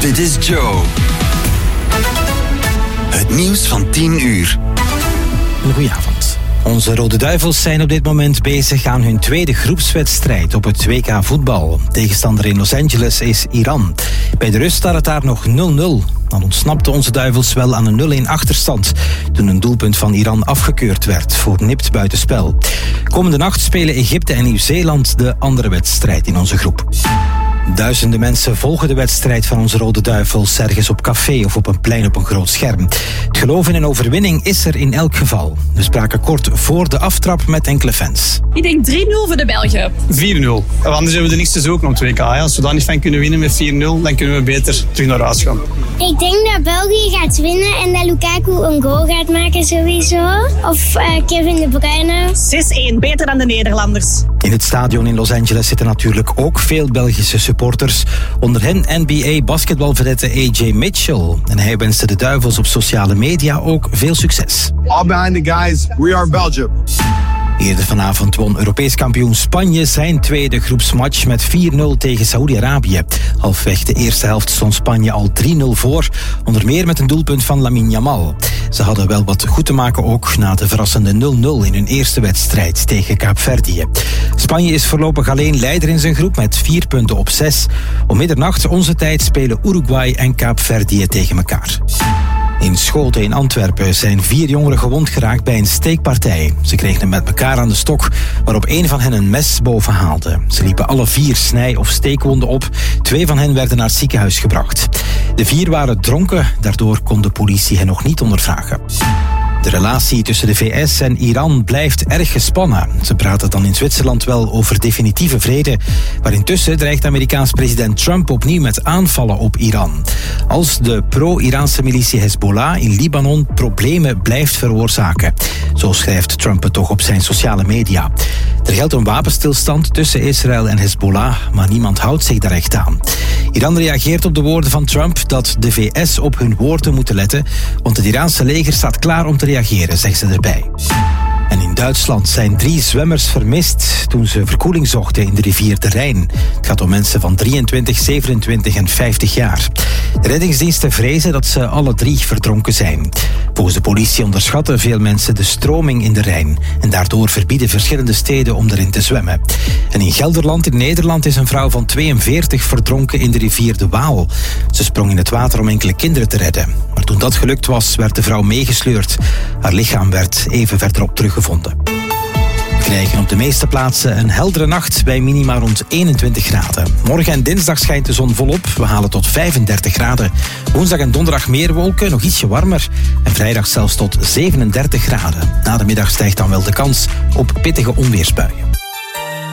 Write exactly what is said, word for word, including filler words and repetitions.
Dit is Joe. Het nieuws van tien uur. Een goeie avond. Onze Rode Duivels zijn op dit moment bezig aan hun tweede groepswedstrijd op het W K voetbal. Tegenstander in Los Angeles is Iran. Bij de rust staat het daar nog nul nul. Dan ontsnapten onze Duivels wel aan een nul-een achterstand toen een doelpunt van Iran afgekeurd werd voor nipt buitenspel. Komende nacht spelen Egypte en Nieuw-Zeeland de andere wedstrijd in onze groep. Duizenden mensen volgen de wedstrijd van onze Rode Duivels ergens op café of op een plein op een groot scherm. Het geloof in een overwinning is er in elk geval. We spraken kort voor de aftrap met enkele fans. Ik denk drie nul voor de Belgen. vier nul. Anders hebben we er niks te zoeken op het W K. Als we daar niet van kunnen winnen met vier nul, dan kunnen we beter terug naar huis gaan. Ik denk dat België gaat winnen en dat Lukaku een goal gaat maken sowieso. Of uh, Kevin De Bruyne. zes-een, beter dan de Nederlanders. In het stadion in Los Angeles zitten natuurlijk ook veel Belgische supporters. Onder hen N B A-basketbalvedette A J Mitchell. En hij wenste de Duivels op sociale media ook veel succes. All behind the guys, we are Belgium. Eerder vanavond won Europees kampioen Spanje zijn tweede groepsmatch met vier nul tegen Saoedi-Arabië. Halfweg de eerste helft stond Spanje al drie nul voor, onder meer met een doelpunt van Lamine Yamal. Ze hadden wel wat goed te maken ook na de verrassende nul nul in hun eerste wedstrijd tegen Kaapverdië. Spanje is voorlopig alleen leider in zijn groep met vier punten op zes. Om middernacht onze tijd spelen Uruguay en Kaapverdië tegen elkaar. In Schoten in Antwerpen zijn vier jongeren gewond geraakt bij een steekpartij. Ze kregen hem met elkaar aan de stok, waarop een van hen een mes boven haalde. Ze liepen alle vier snij- of steekwonden op. Twee van hen werden naar het ziekenhuis gebracht. De vier waren dronken, daardoor kon de politie hen nog niet ondervragen. De relatie tussen de V S en Iran blijft erg gespannen. Ze praten dan in Zwitserland wel over definitieve vrede, maar intussen dreigt Amerikaans president Trump opnieuw met aanvallen op Iran. Als de pro-Iraanse militie Hezbollah in Libanon problemen blijft veroorzaken. Zo schrijft Trump het toch op zijn sociale media. Er geldt een wapenstilstand tussen Israël en Hezbollah, maar niemand houdt zich daar echt aan. Iran reageert op de woorden van Trump dat de V S op hun woorden moeten letten, want het Iraanse leger staat klaar om te reageren, zegt ze erbij. En in Duitsland zijn drie zwemmers vermist toen ze verkoeling zochten in de rivier de Rijn. Het gaat om mensen van drieëntwintig, zevenentwintig en vijftig jaar. De reddingsdiensten vrezen dat ze alle drie verdronken zijn. Volgens de politie onderschatten veel mensen de stroming in de Rijn. En daardoor verbieden verschillende steden om erin te zwemmen. En in Gelderland in Nederland is een vrouw van tweeënveertig verdronken in de rivier de Waal. Ze sprong in het water om enkele kinderen te redden. Maar toen dat gelukt was, werd de vrouw meegesleurd. Haar lichaam werd even verderop teruggevonden. We krijgen op de meeste plaatsen een heldere nacht bij minima rond eenentwintig graden. Morgen en dinsdag schijnt de zon volop. We halen tot vijfendertig graden. Woensdag en donderdag meer wolken, nog ietsje warmer. En vrijdag zelfs tot zevenendertig graden. Na de middag stijgt dan wel de kans op pittige onweersbuien.